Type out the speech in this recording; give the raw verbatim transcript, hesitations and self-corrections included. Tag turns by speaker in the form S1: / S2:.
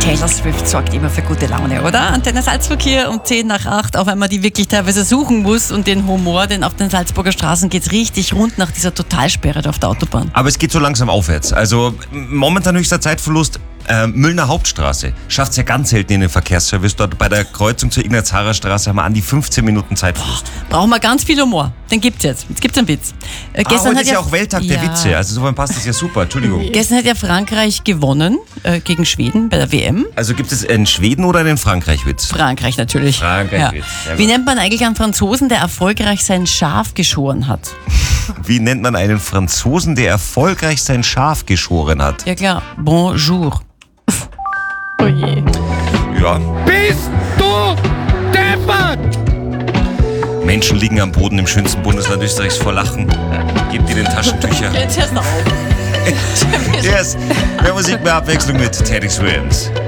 S1: Taylor Swift sorgt immer für gute Laune, oder? Antenne Salzburg hier um zehn nach acht, auch wenn man die wirklich teilweise suchen muss und den Humor, denn auf den Salzburger Straßen geht's richtig rund nach dieser Totalsperre da auf der Autobahn.
S2: Aber es geht so langsam aufwärts. Also momentan höchster Zeitverlust. Äh, Müllner Hauptstraße schafft es ja ganz selten in den Verkehrsservice. Dort bei der Kreuzung zur Ignaz-Harrer-Straße haben wir an die fünfzehn Minuten Zeitverlust.
S1: Boah, brauchen wir ganz viel Humor. Den gibt's jetzt. Jetzt gibt's einen Witz. Äh,
S2: Ah,
S1: gestern
S2: heute
S1: hat
S2: ist ja auch Welttag
S1: ja,
S2: der Witze. Also insofern passt das ja super. Entschuldigung.
S1: Gestern hat ja Frankreich gewonnen äh, gegen Schweden bei der W M.
S2: Also gibt es einen Schweden- oder einen Frankreich-Witz?
S1: Frankreich natürlich.
S2: Frankreich-Witz, sehr gut.
S1: Wie nennt man eigentlich einen Franzosen, der erfolgreich sein Schaf geschoren hat?
S2: Wie nennt man einen Franzosen, der erfolgreich sein Schaf geschoren hat?
S1: Ja klar, bonjour.
S3: Oh je.
S2: Ja.
S4: Bist du deppert?
S2: Menschen liegen am Boden im schönsten Bundesland Österreichs vor Lachen. Gebt ihnen Taschentücher.
S1: Jetzt hörst du auf.
S2: Yes. Mehr Musik, mehr Abwechslung mit Teddy Swims.